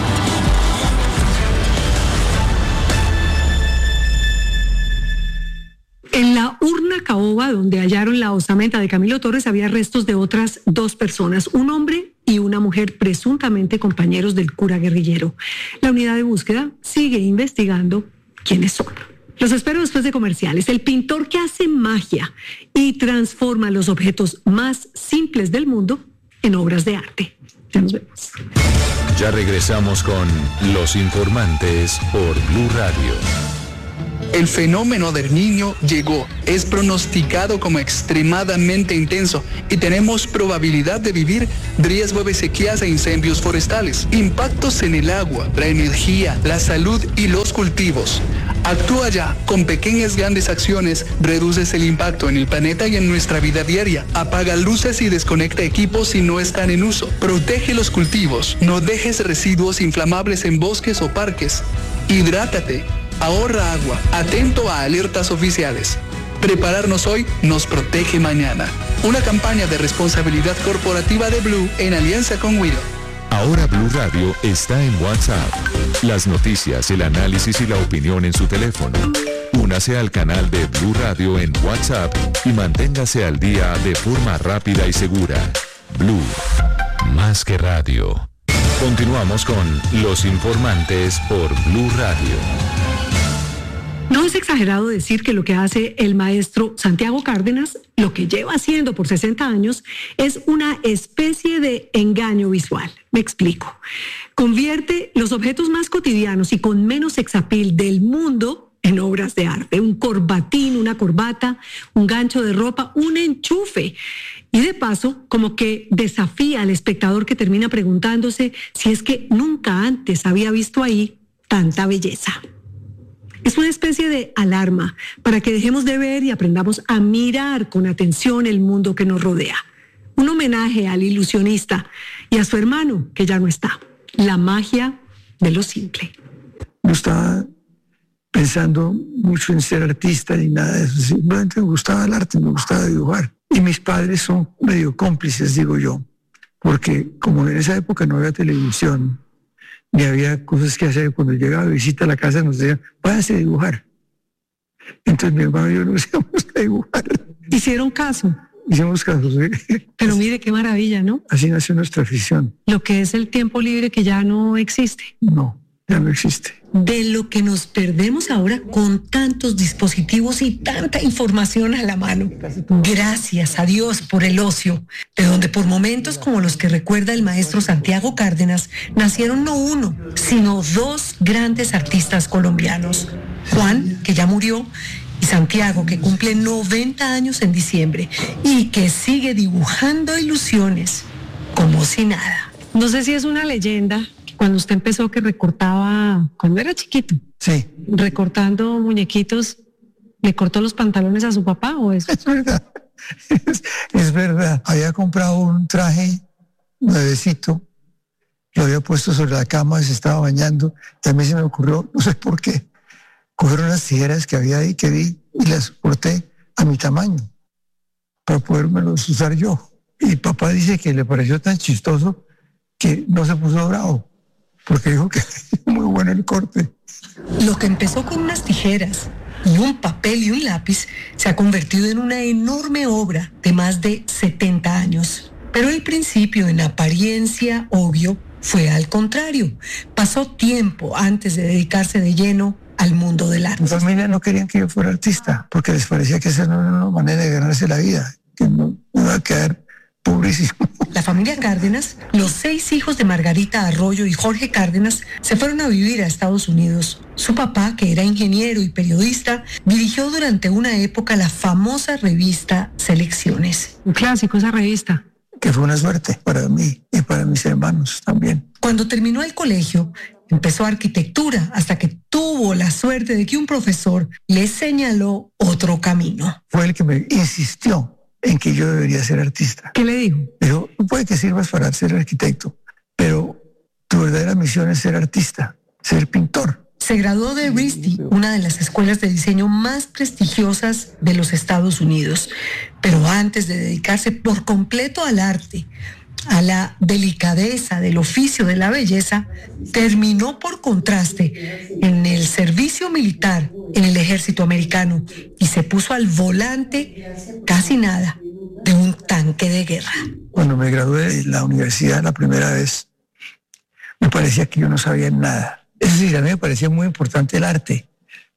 Speaker 1: En la urna caoba, donde hallaron la osamenta de Camilo Torres, había restos de otras 2 personas, un hombre y una mujer, presuntamente compañeros del cura guerrillero. La unidad de búsqueda sigue investigando quiénes son. Los espero después de comerciales. El pintor que hace magia y transforma los objetos más simples del mundo en obras de arte. Ya nos vemos.
Speaker 7: Ya regresamos con Los Informantes por Blue Radio.
Speaker 16: El fenómeno del Niño llegó, es pronosticado como extremadamente intenso y tenemos probabilidad de vivir riesgo de sequías e incendios forestales, impactos en el agua, la energía, la salud y los cultivos. Actúa ya, con pequeñas grandes acciones, reduces el impacto en el planeta y en nuestra vida diaria. Apaga luces y desconecta equipos si no están en uso. Protege los cultivos, no dejes residuos inflamables en bosques o parques. Hidrátate. Ahorra agua, atento a alertas oficiales. Prepararnos hoy nos protege mañana. Una campaña de responsabilidad corporativa de Blue en alianza con Wido.
Speaker 7: Ahora Blue Radio está en WhatsApp. Las noticias, el análisis y la opinión en su teléfono. Únase al canal de Blue Radio en WhatsApp y manténgase al día de forma rápida y segura. Blue, más que radio. Continuamos con Los Informantes por Blue Radio.
Speaker 1: No es exagerado decir que lo que hace el maestro Santiago Cárdenas, lo que lleva haciendo por 60 años, es una especie de engaño visual. Me explico. Convierte los objetos más cotidianos y con menos sex appeal del mundo en obras de arte. Un corbatín, una corbata, un gancho de ropa, un enchufe. Y de paso, como que desafía al espectador que termina preguntándose si es que nunca antes había visto ahí tanta belleza. Es una especie de alarma para que dejemos de ver y aprendamos a mirar con atención el mundo que nos rodea. Un homenaje al ilusionista y a su hermano, que ya no está. La magia de lo simple.
Speaker 17: No estaba pensando mucho en ser artista ni nada de eso. Simplemente me gustaba el arte, me gustaba dibujar. Y mis padres son medio cómplices, digo yo, porque como en esa época no había televisión, ni había cosas que hacer, cuando llegaba a visita a la casa nos decían, váyanse a dibujar. Entonces mi hermano y yo nos íbamos a dibujar.
Speaker 1: ¿Hicieron caso?
Speaker 17: Hicimos caso, sí.
Speaker 1: Pero mire qué maravilla, ¿no?
Speaker 17: Así nació nuestra afición.
Speaker 1: Lo que es el tiempo libre que ya no existe.
Speaker 17: No, ya no existe.
Speaker 1: De lo que nos perdemos ahora con tantos dispositivos y tanta información a la mano. Gracias a Dios por el ocio, de donde por momentos como los que recuerda el maestro Santiago Cárdenas, nacieron no uno, sino dos grandes artistas colombianos. Juan, que ya murió, y Santiago, que cumple 90 años en diciembre y que sigue dibujando ilusiones como si nada. No sé si es una leyenda. Cuando usted empezó que recortaba, cuando era chiquito,
Speaker 17: sí,
Speaker 1: recortando muñequitos, ¿le cortó los pantalones a su papá o eso?
Speaker 17: Es verdad, es verdad. Había comprado un traje nuevecito, lo había puesto sobre la cama, se estaba bañando, y a mí se me ocurrió, no sé por qué, coger unas tijeras que había ahí que vi y las corté a mi tamaño para podérmelos usar yo. Y papá dice que le pareció tan chistoso que no se puso bravo, porque dijo que es muy bueno el corte.
Speaker 1: Lo que empezó con unas tijeras y un papel y un lápiz se ha convertido en una enorme obra de más de 70 años. Pero el principio, en apariencia obvio, fue al contrario. Pasó tiempo antes de dedicarse de lleno al mundo del arte.
Speaker 17: Mi familia no querían que yo fuera artista, porque les parecía que esa no era una manera de ganarse la vida, que no me iba a quedar pobrísimo.
Speaker 1: La familia Cárdenas, los 6 hijos de Margarita Arroyo y Jorge Cárdenas, se fueron a vivir a Estados Unidos. Su papá, que era ingeniero y periodista, dirigió durante una época la famosa revista Selecciones. Un clásico esa revista.
Speaker 17: Que fue una suerte para mí y para mis hermanos también.
Speaker 1: Cuando terminó el colegio, empezó arquitectura hasta que tuvo la suerte de que un profesor le señaló otro camino.
Speaker 17: Fue el que me insistió en que yo debería ser artista.
Speaker 1: ¿Qué le dijo?
Speaker 17: Dijo, puede que sirvas para ser arquitecto, pero tu verdadera misión es ser artista, ser pintor.
Speaker 1: Se graduó de RISD, una de las escuelas de diseño más prestigiosas de los Estados Unidos. Pero antes de dedicarse por completo al arte, a la delicadeza del oficio de la belleza, terminó por contraste en el servicio militar en el ejército americano y se puso al volante, casi nada, de un tanque de guerra.
Speaker 17: Cuando me gradué de la universidad la primera vez, me parecía que yo no sabía nada. Es decir, a mí me parecía muy importante el arte,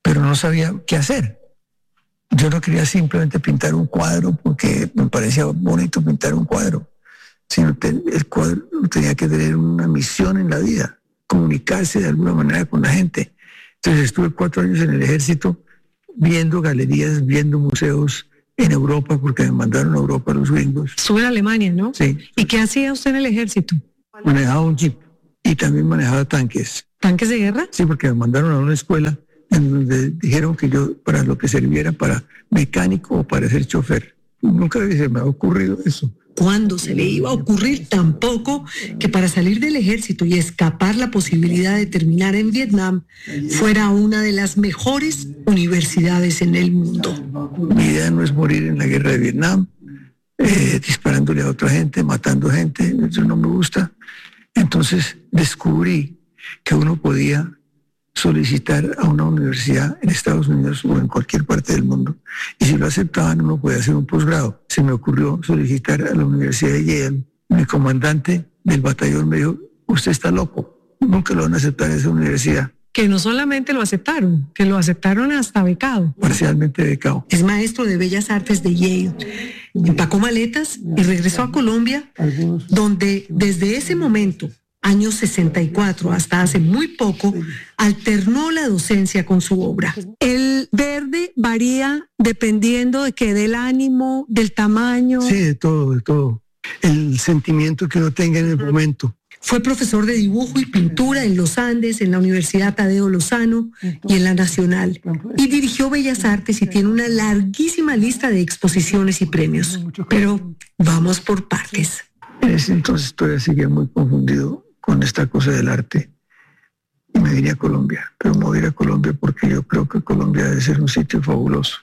Speaker 17: pero no sabía qué hacer. Yo no quería simplemente pintar un cuadro porque me parecía bonito pintar un cuadro, sino el cuadro tenía que tener una misión en la vida, comunicarse de alguna manera con la gente. Entonces estuve 4 años en el ejército viendo galerías, viendo museos en Europa, porque me mandaron a Europa los gringos.
Speaker 1: Estuve en Alemania, ¿no?
Speaker 17: Sí.
Speaker 1: ¿Y qué hacía usted en el ejército?
Speaker 17: Manejaba un jeep y también manejaba tanques.
Speaker 1: ¿Tanques de guerra?
Speaker 17: Sí, porque me mandaron a una escuela en donde dijeron que yo para lo que serviera para mecánico o para ser chofer. Nunca se me ha ocurrido eso.
Speaker 1: ¿Cuándo se le iba a ocurrir tampoco que para salir del ejército y escapar la posibilidad de terminar en Vietnam fuera una de las mejores universidades en el mundo?
Speaker 17: Mi idea no es morir en la guerra de Vietnam, disparándole a otra gente, matando gente, eso no me gusta. Entonces descubrí que uno podía solicitar a una universidad en Estados Unidos o en cualquier parte del mundo, y si lo aceptaban uno podía hacer un posgrado. Se me ocurrió solicitar a la Universidad de Yale. Mi comandante del batallón me dijo: usted está loco, nunca lo van a aceptar en esa universidad.
Speaker 1: Que no solamente lo aceptaron, que lo aceptaron hasta becado.
Speaker 17: Parcialmente becado.
Speaker 1: Es maestro de Bellas Artes de Yale. Empacó maletas y regresó a Colombia, donde desde ese momento, años 64 hasta hace muy poco, alternó la docencia con su obra. El verde varía dependiendo de qué, del ánimo, del tamaño.
Speaker 17: Sí, de todo, de todo. El sentimiento que uno tenga en el momento.
Speaker 1: Fue profesor de dibujo y pintura en los Andes, en la Universidad Tadeo Lozano y en la Nacional. Y dirigió Bellas Artes y tiene una larguísima lista de exposiciones y premios. Pero vamos por partes.
Speaker 17: En ese entonces todavía seguía muy confundido con esta cosa del arte y me vine a Colombia, pero me voy a ir a Colombia porque yo creo que Colombia debe ser un sitio fabuloso.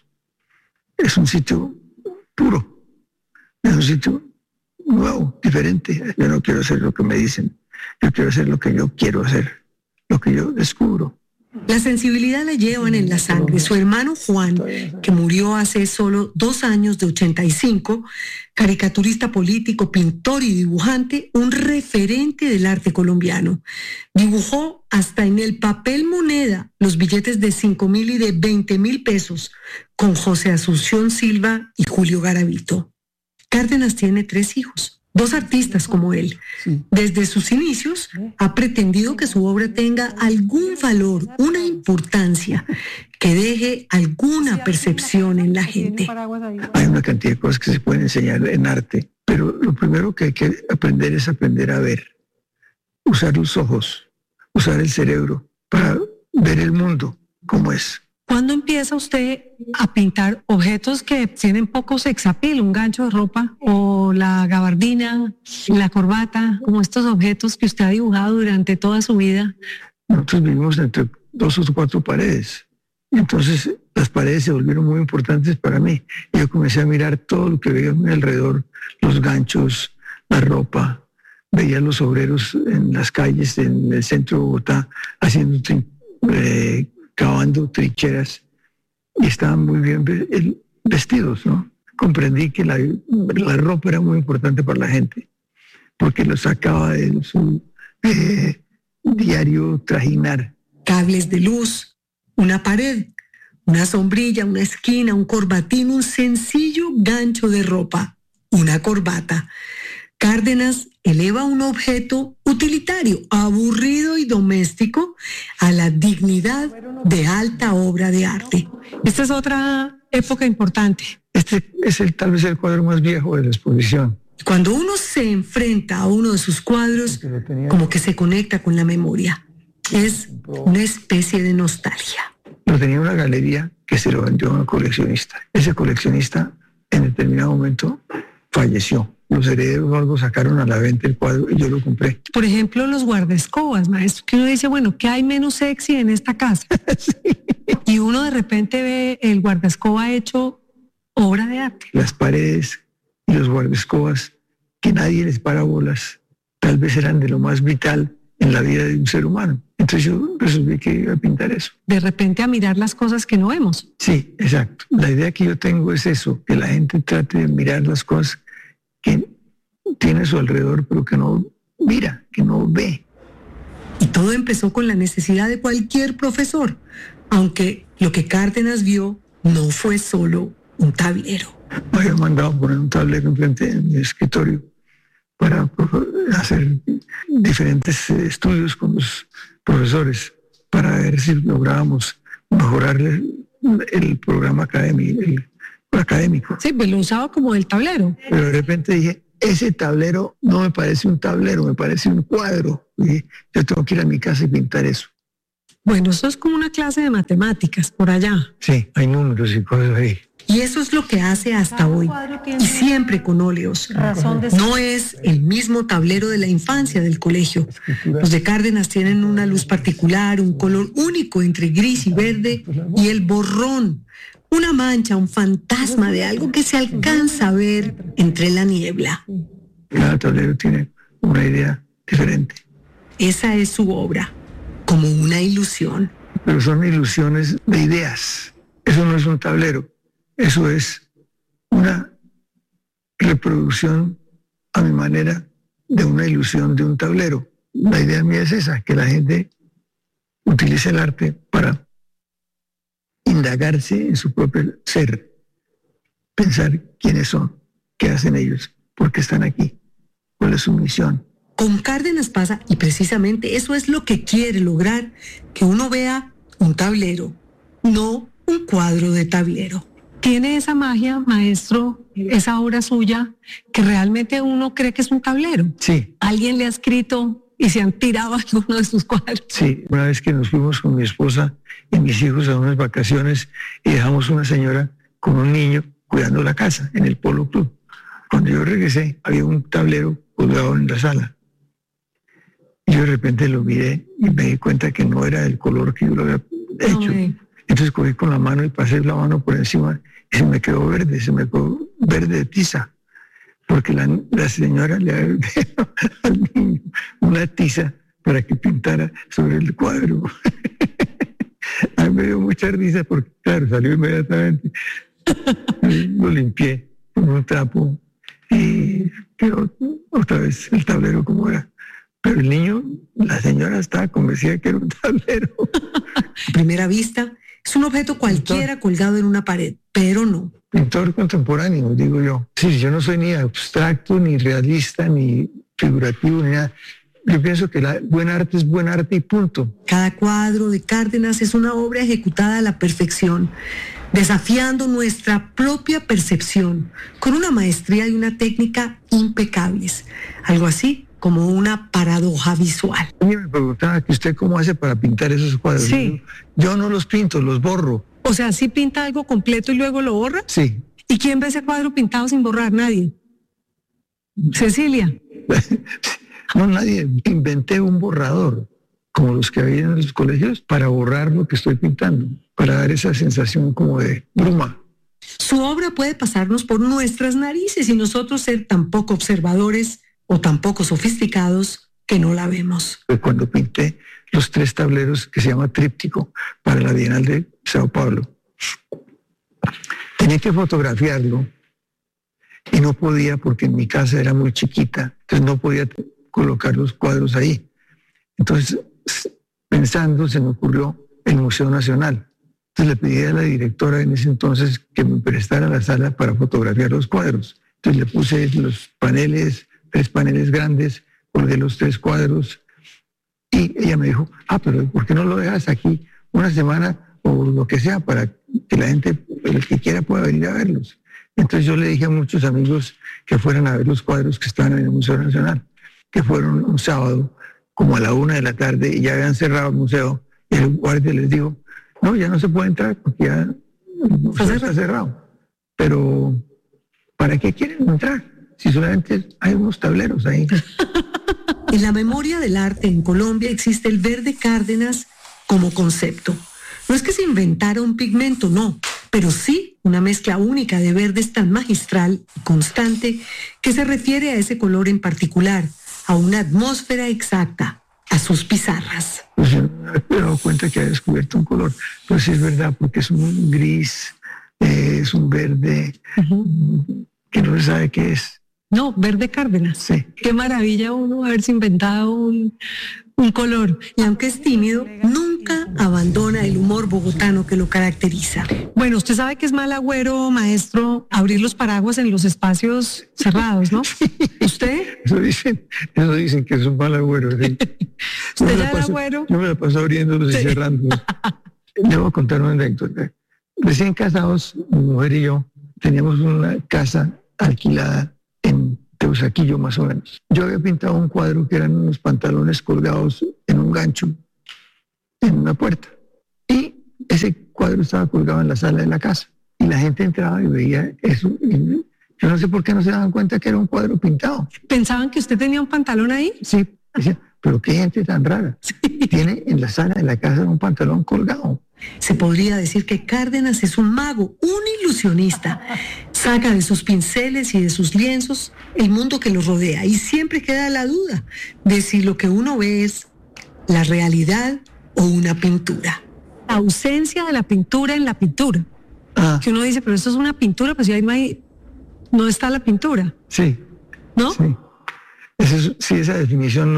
Speaker 17: Es un sitio puro, es un sitio nuevo, diferente. Yo no quiero hacer lo que me dicen, yo quiero hacer lo que yo quiero hacer, lo que yo descubro.
Speaker 1: La sensibilidad la llevan en la sangre. Su hermano Juan, que murió hace solo 2 años, de 85, caricaturista político, pintor y dibujante, un referente del arte colombiano. Dibujó hasta en el papel moneda los billetes de 5.000 y de 20.000 pesos con José Asunción Silva y Julio Garavito. Cárdenas tiene 3 hijos. 2 artistas como él. Desde sus inicios ha pretendido que su obra tenga algún valor, una importancia, que deje alguna percepción en la gente.
Speaker 17: Hay una cantidad de cosas que se pueden enseñar en arte, pero lo primero que hay que aprender es aprender a ver, usar los ojos, usar el cerebro para ver el mundo como es.
Speaker 1: ¿Cuándo empieza usted a pintar objetos que tienen poco sex appeal, un gancho de ropa o la gabardina, la corbata, como estos objetos que usted ha dibujado durante toda su vida?
Speaker 17: Nosotros vivimos entre 2 o 4 paredes. Entonces las paredes se volvieron muy importantes para mí. Yo comencé a mirar todo lo que veía a mi alrededor, los ganchos, la ropa. Veía a los obreros en las calles, en el centro de Bogotá, haciendo cavando trincheras, y estaban muy bien vestidos, ¿no? Comprendí que la ropa era muy importante para la gente, porque lo sacaba de su diario trajinar.
Speaker 1: Cables de luz, una pared, una sombrilla, una esquina, un corbatín, un sencillo gancho de ropa, una corbata. Cárdenas eleva un objeto utilitario, aburrido y doméstico a la dignidad de alta obra de arte. Esta es otra época importante.
Speaker 17: Este es tal vez el cuadro más viejo de la exposición.
Speaker 1: Cuando uno se enfrenta a uno de sus cuadros, como que se conecta con la memoria. Es una especie de nostalgia.
Speaker 17: Lo tenía en una galería que se lo vendió a un coleccionista. Ese coleccionista en determinado momento falleció. Los herederos o algo sacaron a la venta el cuadro y yo lo compré.
Speaker 1: Por ejemplo, los guardaescobas, maestro, que uno dice, bueno, ¿qué hay menos sexy en esta casa? Sí. Y uno de repente ve el guardaescoba hecho obra de arte.
Speaker 17: Las paredes y los guardaescobas, que nadie les para bolas, tal vez eran de lo más vital en la vida de un ser humano. Entonces yo resolví que iba a pintar eso.
Speaker 1: De repente a mirar las cosas que no vemos.
Speaker 17: Sí, exacto. La idea que yo tengo es eso, que la gente trate de mirar las cosas que tiene a su alrededor, pero que no mira, que no ve.
Speaker 1: Y todo empezó con la necesidad de cualquier profesor aunque lo que Cárdenas vio no fue solo un tablero.
Speaker 17: Me había mandado poner un tablero enfrente de mi escritorio para hacer diferentes estudios con los profesores para ver si lográbamos mejorar el programa académico.
Speaker 1: Sí, pues lo usaba como el tablero.
Speaker 17: Pero de repente dije, ese tablero no me parece un tablero, me parece un cuadro. Y yo tengo que ir a mi casa y pintar eso.
Speaker 1: Bueno, eso es como una clase de matemáticas por allá.
Speaker 17: Sí, hay números y cosas ahí.
Speaker 1: Y eso es lo que hace hasta hoy, y siempre con óleos. No es el mismo tablero de la infancia del colegio. Los de Cárdenas tienen una luz particular, un color único entre gris y verde, y el borrón, una mancha, un fantasma de algo que se alcanza a ver entre la niebla.
Speaker 17: Cada tablero tiene una idea diferente.
Speaker 1: Esa es su obra, como una ilusión.
Speaker 17: Pero son ilusiones de ideas. Eso no es un tablero. Eso es una reproducción a mi manera de una ilusión de un tablero. La idea mía es esa, que la gente utilice el arte para indagarse en su propio ser, pensar quiénes son, qué hacen ellos, por qué están aquí, cuál es su misión.
Speaker 1: Con Cárdenas pasa, y precisamente eso es lo que quiere lograr, que uno vea un tablero, no un cuadro de tablero. Tiene esa magia, maestro, esa obra suya, que realmente uno cree que es un tablero.
Speaker 17: Sí.
Speaker 1: ¿Alguien le ha escrito y se han tirado alguno de sus cuadros?
Speaker 17: Sí, una vez que nos fuimos con mi esposa y mis hijos a unas vacaciones y dejamos una señora con un niño cuidando la casa en el Polo Club. Cuando yo regresé, había un tablero colgado en la sala. Y yo de repente lo miré y me di cuenta que no era del color que yo lo había hecho. Entonces cogí con la mano y pasé la mano por encima y se me quedó verde de tiza, porque la señora le había dado al niño una tiza para que pintara sobre el cuadro. A mí me dio mucha risa porque, claro, salió inmediatamente. Lo limpié con un trapo y quedó otra vez el tablero como era. Pero el niño, la señora estaba convencida que era un tablero.
Speaker 1: A primera vista, es un objeto cualquiera colgado en una pared, pero no.
Speaker 17: Pintor contemporáneo, digo yo. Sí, yo no soy ni abstracto, ni realista, ni figurativo, ni nada. Yo pienso que buen arte es buen arte y punto.
Speaker 1: Cada cuadro de Cárdenas es una obra ejecutada a la perfección, desafiando nuestra propia percepción, con una maestría y una técnica impecables. Algo así como una paradoja visual.
Speaker 17: Alguien me preguntaba que usted cómo hace para pintar esos cuadros.
Speaker 1: Sí.
Speaker 17: Yo no los pinto, los borro.
Speaker 1: O sea, ¿sí pinta algo completo y luego lo borra?
Speaker 17: Sí.
Speaker 1: ¿Y quién ve ese cuadro pintado sin borrar? Nadie. Cecilia.
Speaker 17: No, nadie. Inventé un borrador, como los que había en los colegios, para borrar lo que estoy pintando, para dar esa sensación como de bruma.
Speaker 1: Su obra puede pasarnos por nuestras narices y nosotros ser tan poco observadores o tan poco sofisticados que no la vemos.
Speaker 17: Cuando pinté los 3 tableros que se llama tríptico para la Bienal de Sao Paulo, tenía que fotografiarlo y no podía porque en mi casa era muy chiquita, entonces no podía colocar los cuadros ahí. Entonces, pensando, se me ocurrió el Museo Nacional. Entonces le pedí a la directora en ese entonces que me prestara la sala para fotografiar los cuadros. Entonces le puse los paneles, 3 paneles grandes, colgué los 3 cuadros y ella me dijo, pero ¿por qué no lo dejas aquí una semana o lo que sea para que la gente, el que quiera, pueda venir a verlos? Entonces yo le dije a muchos amigos que fueran a ver los cuadros que estaban en el Museo Nacional, que fueron un sábado como a la 1 p.m. y ya habían cerrado el museo y el guardia les dijo, no, ya no se puede entrar porque ya el museo está cerrado. Pero ¿para qué quieren entrar? Si solamente hay unos tableros ahí.
Speaker 1: En la memoria del arte en Colombia existe el verde Cárdenas como concepto. No es que se inventara un pigmento, no, pero sí una mezcla única de verdes tan magistral y constante que se refiere a ese color en particular, a una atmósfera exacta, a sus pizarras.
Speaker 17: Pues yo me he dado cuenta que ha descubierto un color, pero sí es verdad, porque es un gris, es un verde que no se sabe qué es.
Speaker 1: No, verde Cárdenas.
Speaker 17: Sí.
Speaker 1: Qué maravilla uno haberse inventado un color. Y aunque es tímido, nunca nunca abandona el humor bogotano que lo caracteriza. Bueno, usted sabe que es mal agüero, maestro, abrir los paraguas en los espacios cerrados, ¿no? ¿Usted?
Speaker 17: Eso dicen que es un mal agüero. ¿Sí?
Speaker 1: ¿Usted ya era agüero?
Speaker 17: Yo me la paso abriéndolos y cerrándolos. Le voy a contar una anécdota. Recién casados, mi mujer y yo, teníamos una casa alquilada en Teusaquillo, más o menos. Yo había pintado un cuadro que eran unos pantalones colgados en un gancho en una puerta. Y ese cuadro estaba colgado en la sala de la casa. Y la gente entraba y veía eso. Y yo no sé por qué no se daban cuenta que era un cuadro pintado.
Speaker 1: ¿Pensaban que usted tenía un pantalón ahí?
Speaker 17: Sí, decía, pero qué gente tan rara. Sí. Tiene en la sala de la casa un pantalón colgado.
Speaker 1: Se podría decir que Cárdenas es un mago, un ilusionista. Saca de sus pinceles y de sus lienzos el mundo que los rodea y siempre queda la duda de si lo que uno ve es la realidad o una pintura. La ausencia de la pintura en la pintura. Que uno dice, pero esto es una pintura, pues ya ahí no está la pintura.
Speaker 17: Sí.
Speaker 1: ¿No?
Speaker 17: Sí. Esa definición